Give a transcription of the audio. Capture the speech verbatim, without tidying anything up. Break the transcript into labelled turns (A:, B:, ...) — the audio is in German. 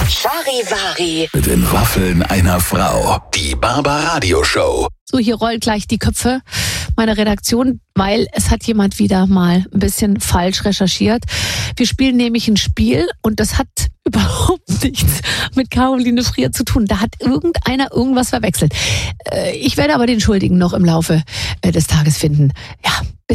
A: Charivari.
B: Mit den Waffeln einer Frau. Die Barbaradio Show.
C: So, hier rollt gleich die Köpfe meiner Redaktion, weil es hat jemand wieder mal ein bisschen falsch recherchiert. Wir spielen nämlich ein Spiel und das hat überhaupt nichts mit Caroline Frier zu tun. Da hat irgendeiner irgendwas verwechselt. Ich werde aber den Schuldigen noch im Laufe des Tages finden. Ja.